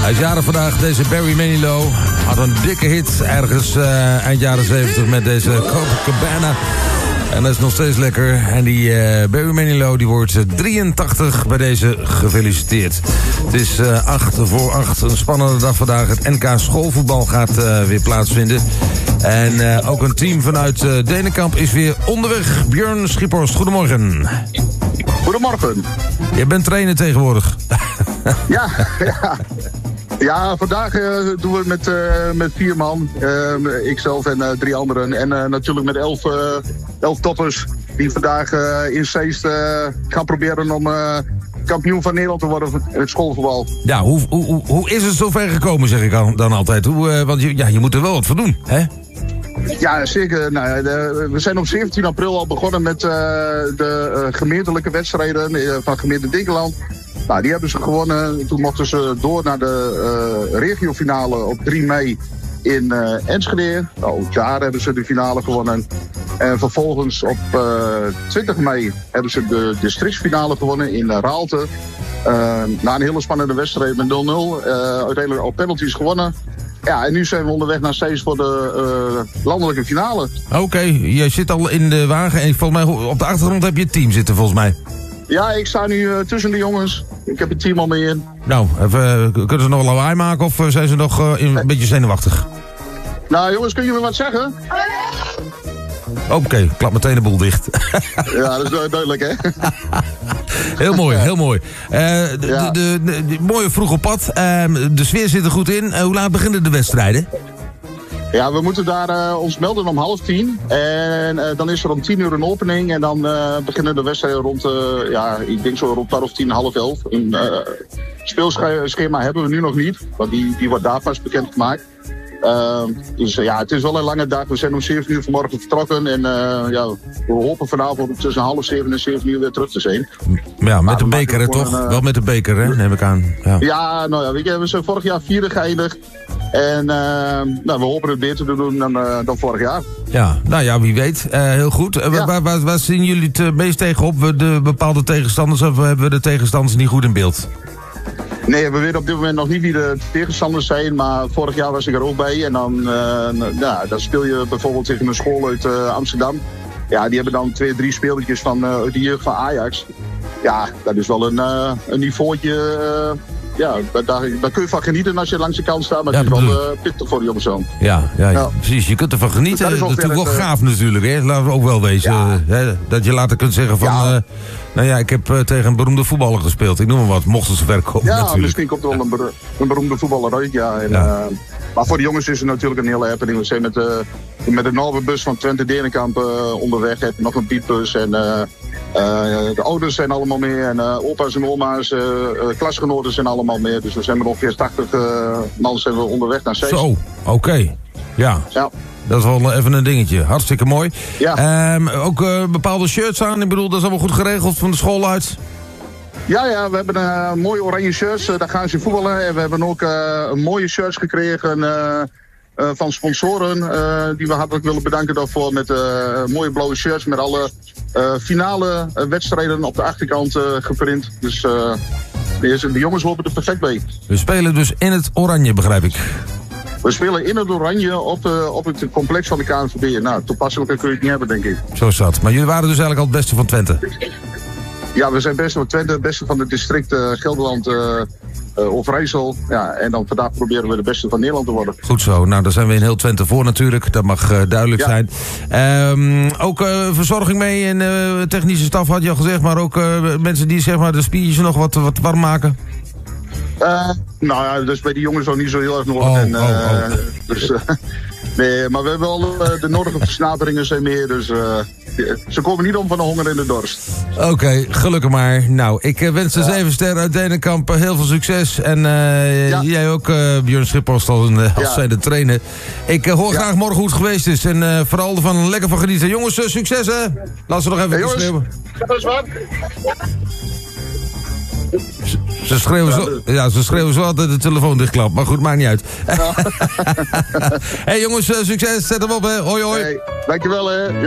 Hij is jarig vandaag, deze Barry Manilow. Had een dikke hit ergens eind jaren 70 met deze Copacabana. En dat is nog steeds lekker. En die Barry Manilow die wordt 83 bij deze gefeliciteerd. Het is 7:08, een spannende dag vandaag. Het NK schoolvoetbal gaat weer plaatsvinden. En ook een team vanuit Denenkamp is weer onderweg. Björn Schiphorst, goedemorgen. Goedemorgen. Je bent trainer tegenwoordig. Ja, vandaag doen we het met 4 man. Ikzelf en 3 anderen. En natuurlijk met 11 toppers die vandaag in Zeist gaan proberen om kampioen van Nederland te worden in het schoolvoetbal. Ja, hoe is het zover gekomen, zeg ik dan altijd? Want je moet er wel wat voor doen, hè? Ja, zeker. Nou, we zijn op 17 april al begonnen met de gemeentelijke wedstrijden van gemeente Dinkeland. Nou, die hebben ze gewonnen. Toen mochten ze door naar de regiofinale op 3 mei in Enschede. Nou, daar hebben ze de finale gewonnen. En vervolgens op 20 mei hebben ze de districtsfinale gewonnen in Raalte. Na een hele spannende wedstrijd met 0-0. Uiteindelijk op penalties gewonnen. Ja, en nu zijn we onderweg naar Zeist voor de landelijke finale. Oké, jij zit al in de wagen en volgens mij op de achtergrond heb je het team zitten volgens mij. Ja, ik sta nu tussen de jongens. Ik heb het team al mee in. Nou, kunnen ze nog lawaai maken of zijn ze nog een beetje zenuwachtig? Nou jongens, kun je me wat zeggen? Oké, klap meteen de boel dicht. Ja, dat is duidelijk, hè? Heel mooi, heel mooi. De mooie vroeg op pad. De sfeer zit er goed in. Hoe laat beginnen de wedstrijden? Ja, we moeten daar ons melden om 9:30. En dan is er om 10 uur een opening. En dan beginnen de wedstrijden rond, ik denk zo rond 10:30, 10:30. Een speelschema hebben we nu nog niet. Want die wordt daar pas bekendgemaakt. Dus het is wel een lange dag. We zijn om 7 uur vanmorgen vertrokken. En we hopen vanavond tussen 6:30 en 7 uur weer terug te zijn. Ja, met een beker, hè, toch? Wel met een beker, hè, neem ik aan. We zijn vorig jaar 4e geëindigd. En we hopen het beter te doen dan vorig jaar. Ja, nou ja, wie weet. Heel goed. Waar zien jullie het meest tegenop? De bepaalde tegenstanders, of hebben we de tegenstanders niet goed in beeld? Nee, we weten op dit moment nog niet wie de tegenstanders zijn. Maar vorig jaar was ik er ook bij. En dan speel je bijvoorbeeld tegen een school uit Amsterdam. Ja, die hebben dan 2-3 speeltjes van de jeugd van Ajax. Ja, dat is wel een niveautje. Daar kun je van genieten als je langs de kant staat. Maar het is wel pittig voor de jongens zo. Ja, precies. Je kunt ervan genieten. Dat is natuurlijk wel gaaf natuurlijk. Hè? Laten we ook wel wezen. Dat je later kunt zeggen van... ik heb tegen een beroemde voetballer gespeeld. Ik noem maar wat. Mochten ze ver komen natuurlijk. Misschien komt er wel een beroemde voetballer uit. Maar voor de jongens is het natuurlijk een hele happening. We zijn met de Norbebus van Twente Denenkamp onderweg. Heb nog een piepbus en... de ouders zijn allemaal mee en opa's en oma's, klasgenoten zijn allemaal mee. Dus we zijn met ongeveer 80 man zijn we onderweg naar Zeist. Zo, oké. Ja. Dat is wel even een dingetje. Hartstikke mooi. Ja. Ook bepaalde shirts aan. Ik bedoel, dat is allemaal goed geregeld van de school uit. Ja, we hebben mooie oranje shirts. Daar gaan ze voetballen. En we hebben ook mooie shirts gekregen... van sponsoren die we hartelijk willen bedanken daarvoor met mooie blauwe shirts met alle finale wedstrijden op de achterkant geprint. Dus de jongens lopen er perfect bij. We spelen dus in het oranje, begrijp ik. We spelen in het oranje op het complex van de KNVB. Nou, toepasselijker kun je het niet hebben, denk ik. Zo is dat. Maar jullie waren dus eigenlijk al het beste van Twente? Ja, we zijn beste van Twente, het beste van het district Gelderland... Overijssel. Ja, en dan vandaag proberen we de beste van Nederland te worden. Goed zo. Nou, daar zijn we in heel Twente voor natuurlijk. Dat mag duidelijk zijn. Ook verzorging mee en technische staf had je al gezegd. Maar ook mensen die zeg maar de spiertjes nog wat warm maken. Dus bij die jongens ook niet zo heel erg nodig. Dus, nee, maar we hebben wel de nodige versnaperingen zijn meer. Dus ze komen niet om van de honger en de dorst. Oké, gelukkig maar. Nou, ik wens de 7 sterren uit Denenkamp heel veel succes. En jij ook, Björn Schiphorst, als zijnde trainer. Ik hoor graag morgen hoe het geweest is. En vooral ervan lekker van genieten. Jongens, succes hè. Laten we nog even schreeuwen. Ze schreeuwen zo altijd de telefoon dichtklapt. Maar goed, maakt niet uit. Hey jongens, succes. Zet hem op hè. Hoi hoi. Hey, dankjewel hè.